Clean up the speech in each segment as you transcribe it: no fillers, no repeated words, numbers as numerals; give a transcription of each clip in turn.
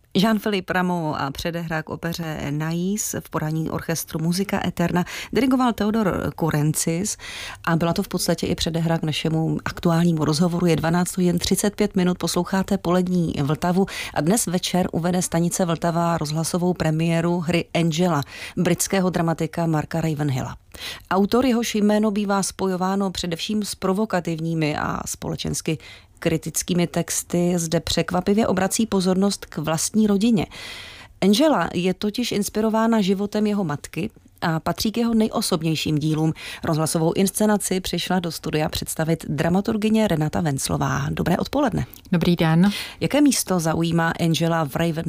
Jean-Philippe Rameau a předehra k opeře Nais v podání orchestru Musica Eterna dirigoval Theodor Courencis a byla to v podstatě i předehra k našemu aktuálnímu rozhovoru. Je 12 hodin 35 minut, posloucháte Polední Vltavu a dnes večer uvede stanice Vltava rozhlasovou premiéru hry Angela britského dramatika Marka Ravenhilla. Autor, jehož jméno bývá spojováno především s provokativními a společensky kritickými texty, zde překvapivě obrací pozornost k vlastní rodině. Angela je totiž inspirována životem jeho matky a patří k jeho nejosobnějším dílům. Rozhlasovou inscenaci přišla do studia představit dramaturgyně Renata Venclová. Dobré odpoledne. Dobrý den. Jaké místo zaujímá Angela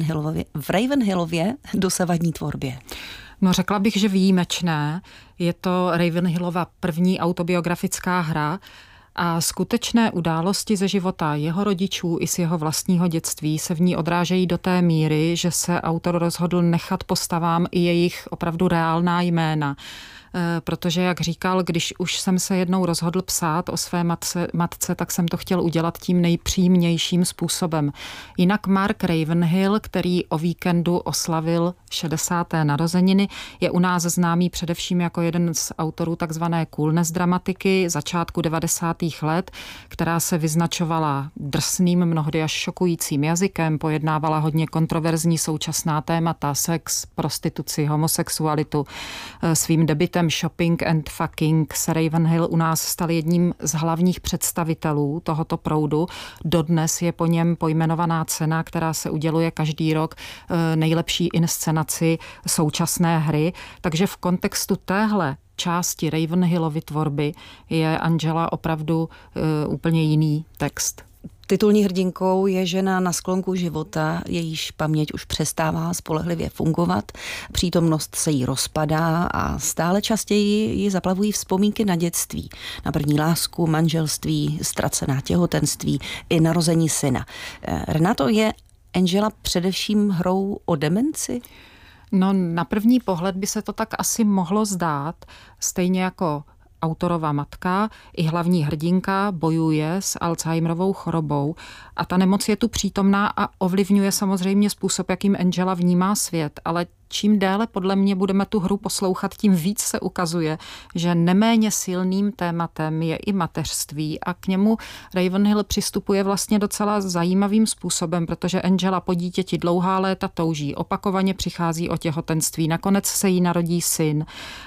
v Ravenhillově dosavadní tvorbě? No, řekla bych, že výjimečné. Je to Ravenhillova první autobiografická hra a skutečné události ze života jeho rodičů i z jeho vlastního dětství se v ní odrážejí do té míry, že se autor rozhodl nechat postavám i jejich opravdu reálná jména. Protože, jak říkal, když už jsem se jednou rozhodl psát o své matce, tak jsem to chtěl udělat tím nejpřímnějším způsobem. Jinak Mark Ravenhill, který o víkendu oslavil 60. narozeniny, je u nás známý především jako jeden z autorů takzvané coolness dramatiky začátku 90. let, která se vyznačovala drsným, mnohdy až šokujícím jazykem, pojednávala hodně kontroverzní současná témata, sex, prostituci, homosexualitu. Svým debutem Shopping and Fucking se Ravenhill u nás stal jedním z hlavních představitelů tohoto proudu. Dodnes je po něm pojmenovaná cena, která se uděluje každý rok nejlepší inscenaci současné hry. Takže v kontextu téhle části Ravenhillovy tvorby je Angela opravdu úplně jiný text. Titulní hrdinkou je žena na sklonku života, jejíž paměť už přestává spolehlivě fungovat, přítomnost se jí rozpadá a stále častěji ji zaplavují vzpomínky na dětství, na první lásku, manželství, ztracená těhotenství i narození syna. Renato, je Angela především hrou o demenci? No, na první pohled by se to tak asi mohlo zdát, stejně jako autorova matka i hlavní hrdinka bojuje s Alzheimerovou chorobou a ta nemoc je tu přítomná a ovlivňuje samozřejmě způsob, jakým Angela vnímá svět, ale čím déle podle mě budeme tu hru poslouchat, tím víc se ukazuje, že neméně silným tématem je i mateřství a k němu Ravenhill přistupuje vlastně docela zajímavým způsobem, protože Angela po dítěti dlouhá léta touží, opakovaně přichází o těhotenství, nakonec se jí narodí syn,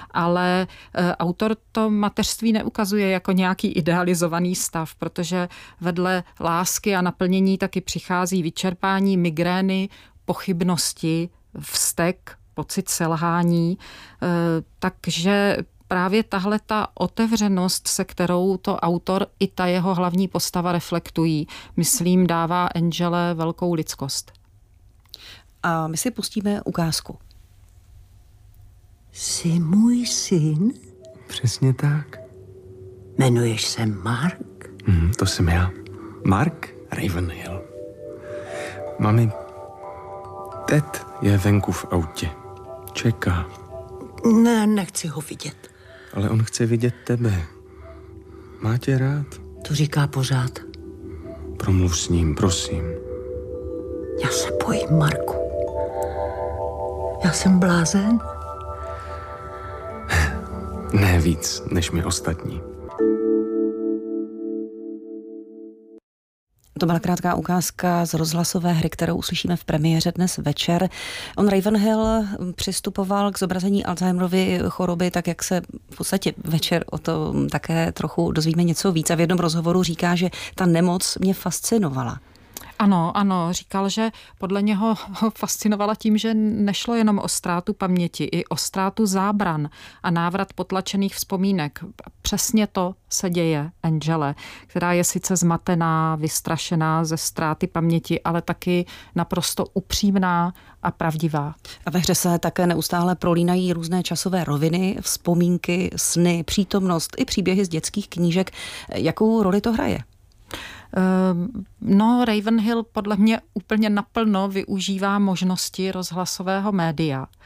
ale autor to mateřství neukazuje jako nějaký idealizovaný stav, protože vedle lásky a naplnění taky přichází vyčerpání, migrény, pochybnosti, vztek, pocit selhání, takže právě tahle ta otevřenost, se kterou to autor i ta jeho hlavní postava reflektují, myslím, dává Angele velkou lidskost. A my si pustíme ukázku. Jsi můj syn? Přesně tak. Jmenuješ se Mark? To jsem já. Mark Ravenhill. Mami, Ted je venku v autě. Čeká. Ne, nechci ho vidět. Ale on chce vidět tebe. Má tě rád? To říká pořád. Promluv s ním, prosím. Já se bojím, Marku. Já jsem blázen? Ne víc, než my ostatní. To byla krátká ukázka z rozhlasové hry, kterou uslyšíme v premiéře dnes večer. On Ravenhill přistupoval k zobrazení Alzheimerovy choroby, tak jak se v podstatě večer o to také trochu dozvíme něco víc. A v jednom rozhovoru říká, že ta nemoc mě fascinovala. Ano, říkal, že podle něho ho fascinovala tím, že nešlo jenom o ztrátu paměti, i o ztrátu zábran a návrat potlačených vzpomínek. Přesně to se děje Angele, která je sice zmatená, vystrašená ze ztráty paměti, ale taky naprosto upřímná a pravdivá. A ve hře se také neustále prolínají různé časové roviny, vzpomínky, sny, přítomnost i příběhy z dětských knížek. Jakou roli to hraje? No, Ravenhill podle mě úplně naplno využívá možnosti rozhlasového média.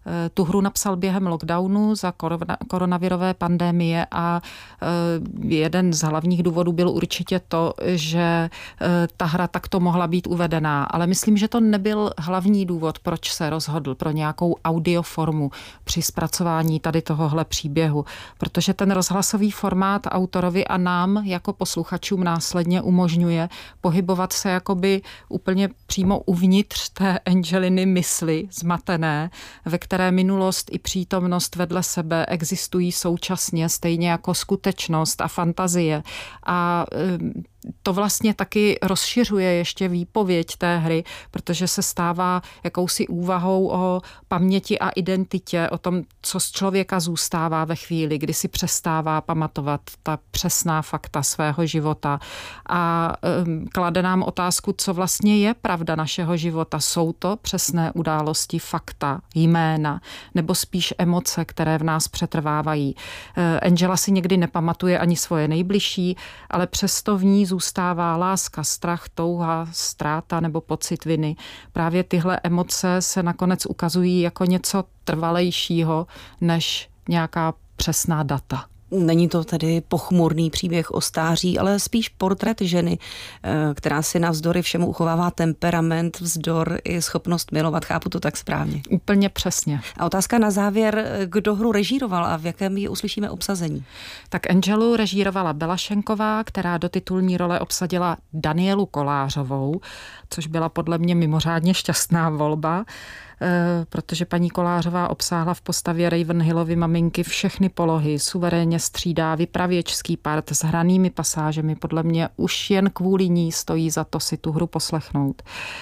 Tu hru napsal během lockdownu za koronavirové pandemie a jeden z hlavních důvodů byl určitě to, že ta hra takto mohla být uvedená. Ale myslím, že to nebyl hlavní důvod, proč se rozhodl pro nějakou audioformu při zpracování tady tohohle příběhu. Protože ten rozhlasový formát autorovi a nám jako posluchačům následně umožňuje pohybovat se jakoby úplně přímo uvnitř té Angeliny mysli zmatené, ve které minulost i přítomnost vedle sebe existují současně, stejně jako skutečnost a fantazie. A to vlastně taky rozšiřuje ještě výpověď té hry, protože se stává jakousi úvahou o paměti a identitě, o tom, co z člověka zůstává ve chvíli, kdy si přestává pamatovat ta přesná fakta svého života. A klade nám otázku, co vlastně je pravda našeho života. Jsou to přesné události, fakta, jména, nebo spíš emoce, které v nás přetrvávají. Angela si někdy nepamatuje ani svoje nejbližší, ale přesto v ní zůstává láska, strach, touha, ztráta nebo pocit viny. Právě tyhle emoce se nakonec ukazují jako něco trvalejšího než nějaká přesná data. Není to tedy pochmurný příběh o stáří, ale spíš portrét ženy, která si navzdory všemu uchovává temperament, vzdor i schopnost milovat. Chápu to tak správně? Úplně přesně. A otázka na závěr, kdo hru režíroval a v jakém ji uslyšíme obsazení? Tak Angelu režírovala Bela Schenková, která do titulní role obsadila Danielu Kolářovou, což byla podle mě mimořádně šťastná volba, protože paní Kolářová obsáhla v postavě Ravenhillovy maminky všechny polohy, suverénně střídá vypravěčský part s hranými pasážemi. Podle mě už jen kvůli ní stojí za to si tu hru poslechnout.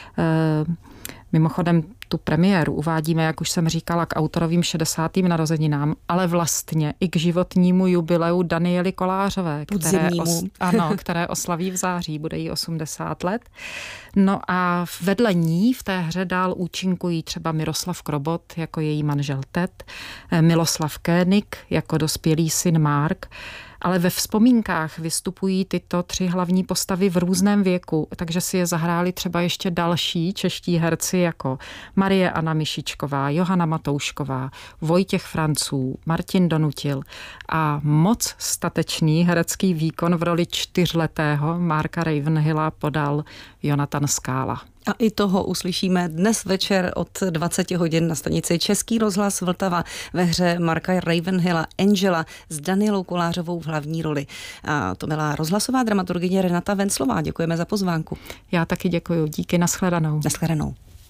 Mimochodem tu premiéru uvádíme, jak už jsem říkala, k autorovým 60. narozeninám, ale vlastně i k životnímu jubileu Daniely Kolářové, které oslaví v září, bude jí 80 let. No a vedle ní v té hře dál účinkují třeba Miroslav Krobot jako její manžel Ted, Miloslav Koenig jako dospělý syn Mark, ale ve vzpomínkách vystupují tyto 3 hlavní postavy v různém věku, takže si je zahráli třeba ještě další čeští herci jako Marie Anna Mišičková, Johana Matoušková, Vojtěch Franců, Martin Donutil a moc statečný herecký výkon v roli 4letého Marka Ravenhilla podal Jonatan Skála. A i toho uslyšíme dnes večer od 20 hodin na stanici Český rozhlas Vltava ve hře Marka Ravenhilla Angela s Danielou Kolářovou v hlavní roli. A to byla rozhlasová dramaturgyně Renata Venclová. Děkujeme za pozvánku. Já taky děkuju. Díky, nashledanou. Nashledanou.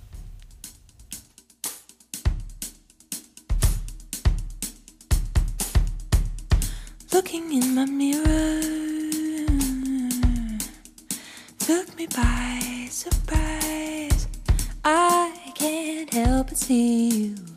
Looking in my mirror took me by surprise. I can't help but see you